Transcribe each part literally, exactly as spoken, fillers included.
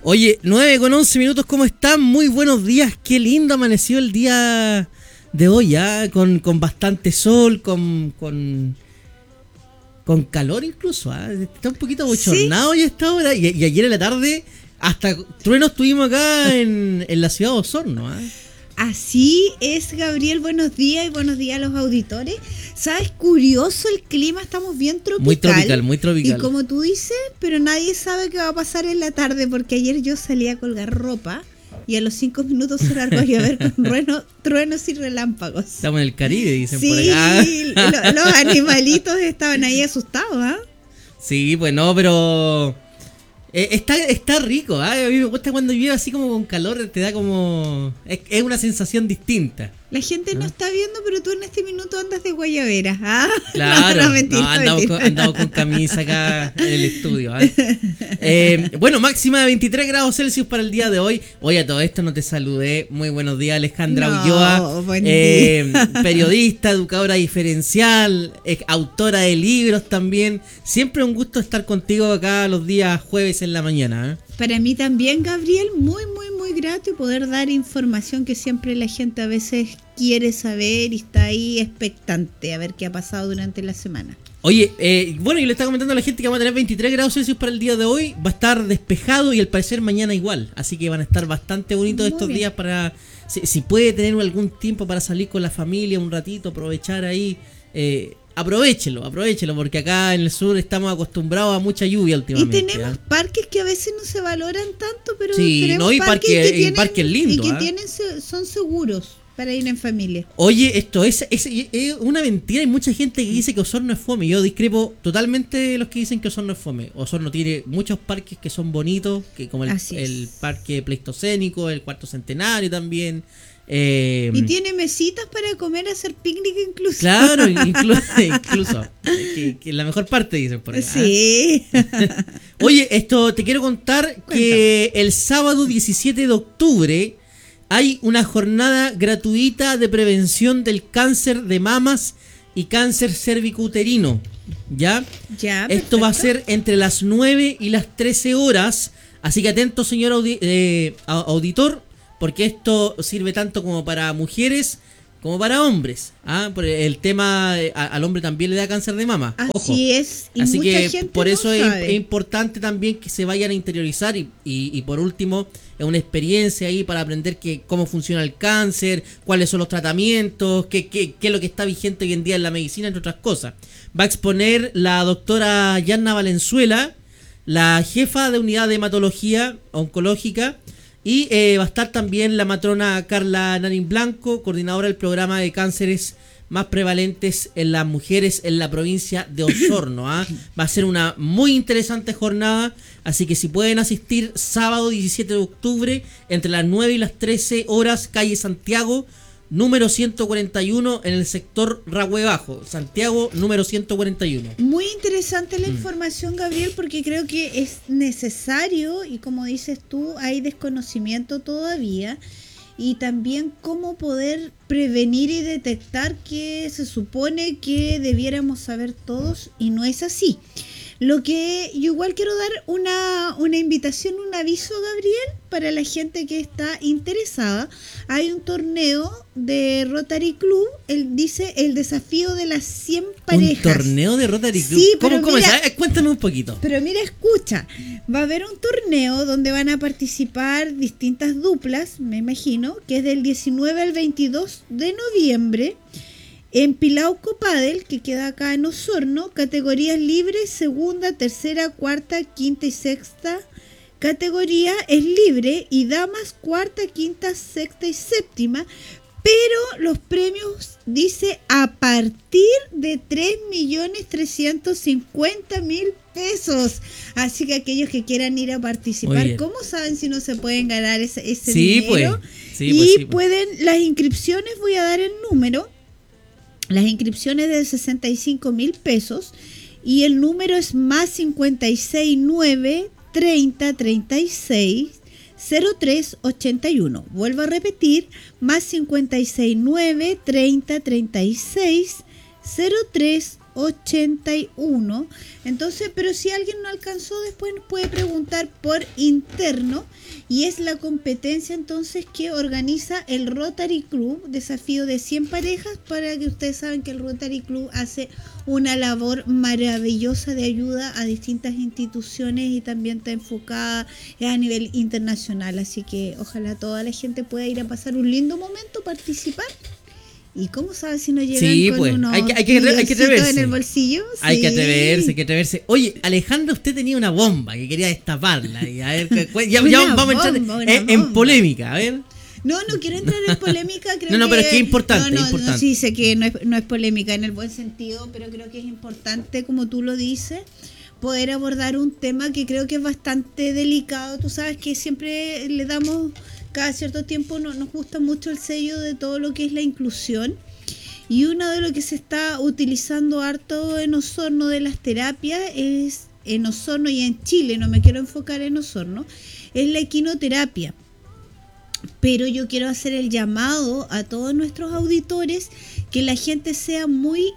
Oye, nueve con once minutos, ¿cómo están? Muy buenos días, qué lindo amaneció el día de hoy, ¿eh? con, con bastante sol, con, con, con calor incluso, ¿eh? Está un poquito bochornado ya esta hora, y, y ayer en la tarde hasta truenos tuvimos acá en, en la ciudad de Osorno, ¿eh? Así es, Gabriel, buenos días y buenos días a los auditores. ¿Sabes? Curioso el clima, estamos bien tropical. Muy tropical, muy tropical. Y como tú dices, pero nadie sabe qué va a pasar en la tarde, porque ayer yo salí a colgar ropa y a los cinco minutos se largó a llover con truenos, truenos y relámpagos. Estamos en el Caribe, dicen sí, por acá. Sí, lo, los animalitos estaban ahí asustados, ¿ah? ¿eh? Sí, pues no, pero... Eh, está, está rico, ¿eh? A mí me gusta cuando llueve así como con calor, te da como... Es, es una sensación distinta. La gente no está viendo, pero tú en este minuto andas de guayabera. ¿Ah? Claro, no, no, mentira, no, andamos, mentira. Con, andamos con camisa acá en el estudio. ¿eh? Eh, bueno, máxima de veintitrés grados Celsius para el día de hoy. Oye, a todo esto no te saludé. Muy buenos días, Alejandra no, Ulloa, eh, periodista, educadora diferencial, eh, autora de libros también. Siempre un gusto estar contigo acá los días jueves en la mañana. ¿eh? Para mí también, Gabriel, muy, muy, muy grato y poder dar información que siempre la gente a veces quiere saber y está ahí expectante a ver qué ha pasado durante la semana. Oye, eh, bueno, yo le estaba comentando a la gente que vamos a tener veintitrés grados Celsius para el día de hoy. Va a estar despejado y al parecer mañana igual. Así que van a estar bastante bonitos Muy estos bien. días para... Si, si puede tener algún tiempo para salir con la familia un ratito, aprovechar ahí... Eh, Aprovechelo, aprovechelo, porque acá en el sur estamos acostumbrados a mucha lluvia últimamente. Y tenemos ¿eh? parques que a veces no se valoran tanto, pero sí, tenemos no, y parques parque, que tienen, parques lindos. y que ¿eh? tienen, son seguros para ir en familia. Oye, esto es, es, es una mentira. Hay mucha gente que dice que Osorno es fome. Yo discrepo totalmente de los que dicen que Osorno es fome. Osorno tiene muchos parques que son bonitos, que como el, el parque pleistocénico, el cuarto centenario también. Eh, y tiene mesitas para comer, hacer picnic incluso. Claro, incluso, incluso que, que la mejor parte dicen por ahí. Sí. Oye, esto te quiero contar Cuéntame. que el sábado diecisiete de octubre hay una jornada gratuita de prevención del cáncer de mamas y cáncer cervicouterino. ¿Ya? Ya, Esto perfecto. va a ser entre las nueve y las trece horas. Así que atento, señor audi- eh, auditor, porque esto sirve tanto como para mujeres como para hombres. ¿ah? Por el tema, a, al hombre también le da cáncer de mama. Así Ojo. es. Y Así mucha que gente por no eso es, sabe. es importante también que se vayan a interiorizar y, y, y por último es una experiencia ahí para aprender que, cómo funciona el cáncer, cuáles son los tratamientos, qué, qué, qué es lo que está vigente hoy en día en la medicina, entre otras cosas. Va a exponer la doctora Yanna Valenzuela, la jefa de unidad de hematología oncológica. Y eh, va a estar también la matrona Carla Narín Blanco, coordinadora del programa de cánceres más prevalentes en las mujeres en la provincia de Osorno. ¿ah? Va a ser una muy interesante jornada, así que si pueden asistir sábado diecisiete de octubre entre las nueve y las trece horas, calle Santiago, número ciento cuarenta y uno en el sector Rahue Bajo, Santiago número ciento cuarenta y uno. Muy interesante la Mm. información, Gabriel, porque creo que es necesario y como dices tú, hay desconocimiento todavía y también cómo poder prevenir y detectar que se supone que debiéramos saber todos y no es así. Lo que yo igual quiero dar una, una invitación, un aviso, Gabriel, para la gente que está interesada. Hay un torneo de Rotary Club, él dice el desafío de las cien parejas. ¿Un torneo de Rotary Club? Sí, ¿Cómo, pero cómo mira, es? Eh, Cuéntame un poquito. Pero mira, escucha, va a haber un torneo donde van a participar distintas duplas, me imagino, que es del diecinueve al veintidós de noviembre. En Pilauco Padel, que queda acá en Osorno, categorías libres, segunda, tercera, cuarta, quinta y sexta categoría es libre y damas cuarta, quinta, sexta y séptima, pero los premios dice a partir de tres millones trescientos cincuenta mil pesos. Así que aquellos que quieran ir a participar, ¿cómo saben si no se pueden ganar ese, ese sí, dinero? Pues. Sí, y pues, sí, pues. pueden, las inscripciones, voy a dar el número. Las inscripciones de sesenta y cinco mil pesos y el número es más cincuenta y seis nueve treinta treinta y seis cero tres ochenta y uno. Vuelvo a repetir, más cincuenta y seis nueve treinta treinta y seis cero tres ochenta y uno. Entonces, pero si alguien no alcanzó, después nos puede preguntar por interno, y es la competencia entonces que organiza el Rotary Club, desafío de cien parejas, para que ustedes saben que el Rotary Club hace una labor maravillosa de ayuda a distintas instituciones y también está enfocada a nivel internacional, así que ojalá toda la gente pueda ir a pasar un lindo momento, participar. ¿Y cómo sabes si no llegan sí, con pues, unos hay que, hay que, hay que atreverse en el bolsillo? Hay Sí. que atreverse, hay que atreverse. Oye, Alejandra, usted tenía una bomba que quería destaparla. Y a ver, ya, ya Una vamos a entrar bomba, una en, en bomba. polémica, a ver. No, no quiero entrar en polémica. Creo No, no, que, pero es que es importante, no, no, es importante. no, sí, sé que no es, no es polémica en el buen sentido, pero creo que es importante, como tú lo dices, poder abordar un tema que creo que es bastante delicado. Tú sabes que siempre le damos, cada cierto tiempo no, nos gusta mucho el sello de todo lo que es la inclusión. Y uno de lo que se está utilizando harto en Osorno de las terapias es, en Osorno y en Chile, no me quiero enfocar en Osorno, es la equinoterapia. Pero yo quiero hacer el llamado a todos nuestros auditores que la gente sea muy,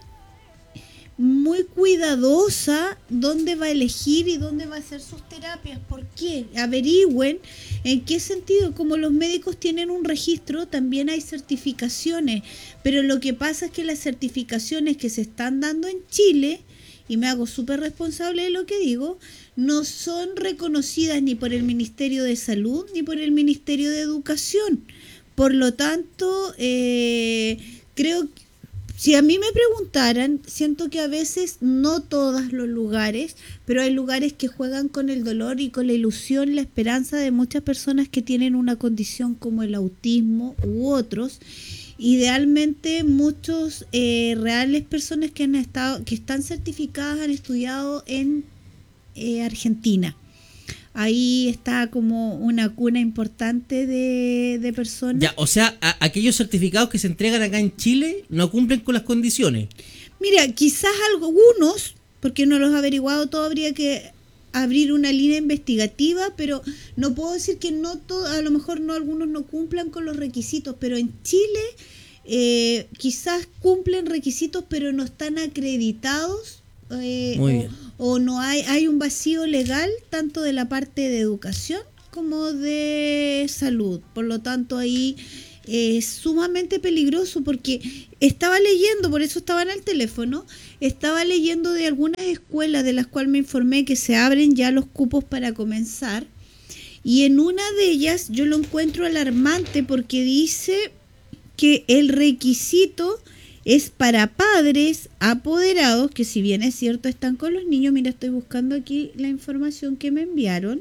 muy cuidadosa dónde va a elegir y dónde va a hacer sus terapias. ¿Por qué? Averigüen en qué sentido. Como los médicos tienen un registro, también hay certificaciones. Pero lo que pasa es que las certificaciones que se están dando en Chile, y me hago súper responsable de lo que digo, no son reconocidas ni por el Ministerio de Salud ni por el Ministerio de Educación. Por lo tanto, eh, creo que si a mí me preguntaran, siento que a veces, no todos los lugares, pero hay lugares que juegan con el dolor y con la ilusión, la esperanza de muchas personas que tienen una condición como el autismo u otros. Idealmente muchos eh, reales personas que han estado, que están certificadas, han estudiado en eh, Argentina. Ahí está como una cuna importante de, de personas. Ya, o sea, a, aquellos certificados que se entregan acá en Chile no cumplen con las condiciones. Mira, quizás algunos, porque no los he averiguado todo, habría que abrir una línea investigativa, pero no puedo decir que no todo, a lo mejor no algunos no cumplan con los requisitos, pero en Chile eh, quizás cumplen requisitos, pero no están acreditados. Eh, Muy o, bien. o no hay hay un vacío legal tanto de la parte de educación como de salud. Por lo tanto, ahí es sumamente peligroso, porque estaba leyendo, por eso estaba en el teléfono, estaba leyendo de algunas escuelas de las cuales me informé que se abren ya los cupos para comenzar, y en una de ellas yo lo encuentro alarmante porque dice que el requisito es para padres apoderados, que si bien es cierto están con los niños. Mira, estoy buscando aquí la información que me enviaron.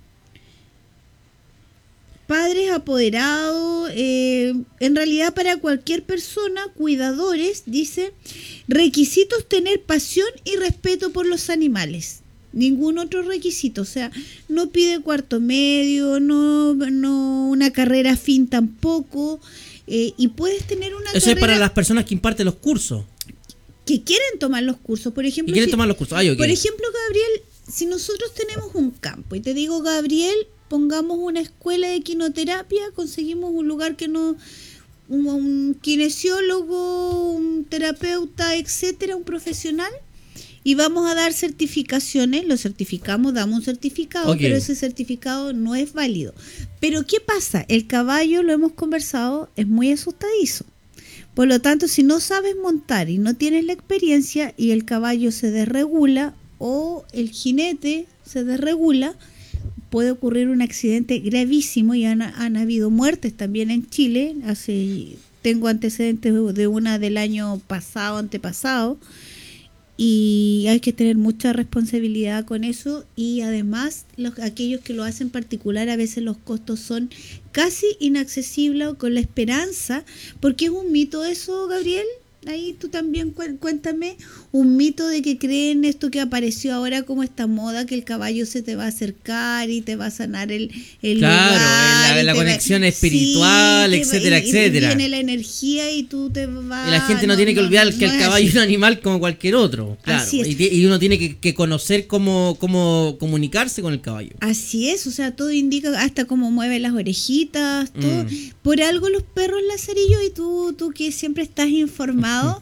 Padres apoderados, eh, en realidad para cualquier persona, cuidadores, dice, requisitos: tener pasión y respeto por los animales. Ningún otro requisito, o sea, no pide cuarto medio, no, no una carrera fin tampoco. Eh, y puedes tener una Eso carrera es para las personas que imparten los cursos. que quieren tomar los cursos. Por ejemplo, Que quieren si- tomar los cursos. Ay, ok. por ejemplo, Gabriel, si nosotros tenemos un campo y te digo, Gabriel, pongamos una escuela de equinoterapia, conseguimos un lugar que no, un, un kinesiólogo, un terapeuta, etcétera, un profesional, y vamos a dar certificaciones, lo certificamos, damos un certificado, Ok. pero ese certificado no es válido. Pero ¿qué pasa? El caballo, lo hemos conversado, es muy asustadizo. Por lo tanto, si no sabes montar y no tienes la experiencia y el caballo se desregula o el jinete se desregula, puede ocurrir un accidente gravísimo, y han, han habido muertes también en Chile. Hace, tengo antecedentes de una del año pasado, antepasado, y hay que tener mucha responsabilidad con eso. Y además, los, aquellos que lo hacen particular, a veces los costos son casi inaccesibles, con la esperanza, porque es un mito eso, Gabriel. Ahí tú también cuéntame, un mito de que creen esto que apareció ahora como esta moda, que el caballo se te va a acercar y te va a sanar el, el Claro, lugar, la, y la te va- conexión espiritual, sí, te va- etcétera, y- y etcétera. viene la energía y tú te vas. Y la gente no, tiene que olvidar que el es caballo es así. un animal como cualquier otro. Claro. Así es. Y, ti- y uno tiene que, que conocer cómo, cómo comunicarse con el caballo. Así es, o sea, todo indica hasta cómo mueve las orejitas, todo. Mm. Por algo los perros, Lazarillo, y tú, tú que siempre estás informado,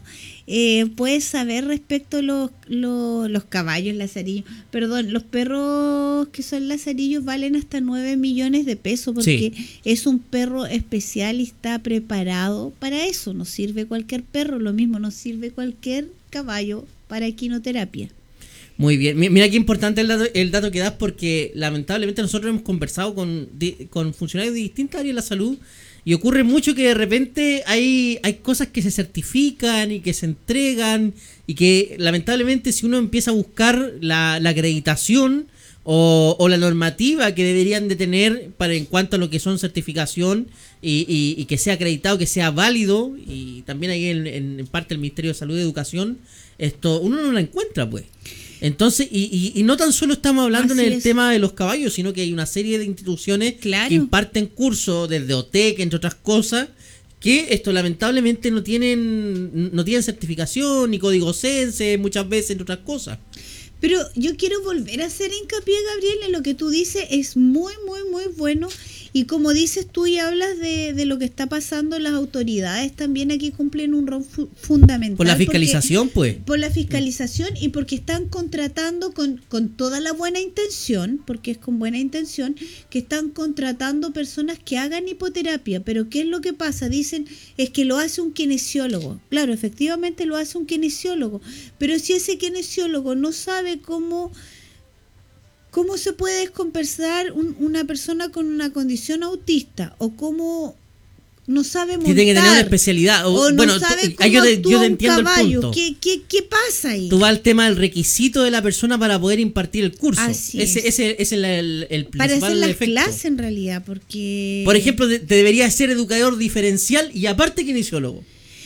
eh, puedes saber respecto a los, los, los caballos lazarillos. Perdón, los perros que son lazarillos valen hasta nueve millones de pesos porque sí. Es un perro especial y está preparado para eso. No sirve cualquier perro, lo mismo no sirve cualquier caballo para equinoterapia. Muy bien, mira qué importante el dato, el dato que das, porque lamentablemente nosotros hemos conversado con, de, con funcionarios de distintas áreas de la salud y ocurre mucho que de repente hay, hay cosas que se certifican y que se entregan y que lamentablemente si uno empieza a buscar la, la acreditación o, o la normativa que deberían de tener para en cuanto a lo que son certificación y, y, y que sea acreditado, que sea válido, y también ahí en, en parte el Ministerio de Salud y Educación, esto uno no la encuentra pues. Entonces, y, y, y no tan solo estamos hablando Así en el es. tema de los caballos, sino que hay una serie de instituciones claro. que imparten cursos desde O T E C, entre otras cosas, que esto lamentablemente no tienen no tienen certificación ni código CENSE, muchas veces, entre otras cosas. Pero yo quiero volver a hacer hincapié, Gabriel, en lo que tú dices, es muy, muy, muy bueno. Y como dices tú y hablas de, de lo que está pasando, las autoridades también aquí cumplen un rol fu- fundamental. Por la fiscalización, porque, pues. Por la fiscalización y porque están contratando con, con toda la buena intención, porque es con buena intención, que están contratando personas que hagan hipoterapia. Pero ¿qué es lo que pasa? Dicen, es que lo hace un kinesiólogo. Claro, efectivamente lo hace un kinesiólogo. Pero si ese kinesiólogo no sabe cómo... ¿Cómo se puede descompensar un, una persona con una condición autista? O cómo no sabe montar. Tiene que tener una especialidad. O, o no bueno, sabe tú, cómo yo, te, actúa yo te un entiendo caballo. el punto. ¿Qué, qué, ¿Qué pasa ahí? Tú vas al tema del requisito de la persona para poder impartir el curso. Así ese, es. Ese, ese es el, el, el principal para hacer las efecto. clases en realidad, porque... Por ejemplo, te debería ser educador diferencial y aparte kinesiólogo.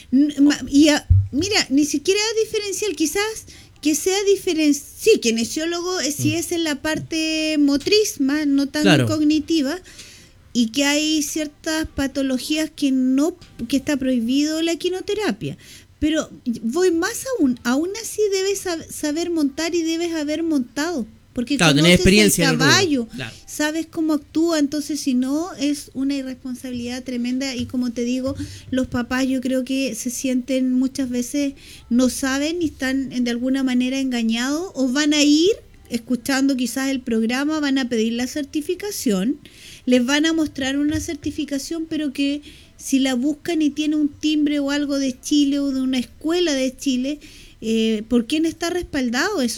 Y a, mira, ni siquiera diferencial, quizás... que sea diferencial, sí, kinesiólogo eh, sí es en la parte motriz, más no tan claro. cognitiva, y que hay ciertas patologías que no, que está prohibido la equinoterapia. Pero voy más aún, aún así debes saber montar y debes haber montado. Porque claro, conoces experiencia el caballo, claro. sabes cómo actúa, entonces si no es una irresponsabilidad tremenda. Y como te digo, los papás yo creo que se sienten muchas veces, no saben y están de alguna manera engañados, o van a ir escuchando quizás el programa, van a pedir la certificación, les van a mostrar una certificación, pero que si la buscan y tiene un timbre o algo de Chile o de una escuela de Chile, eh, ¿por quién está respaldado eso?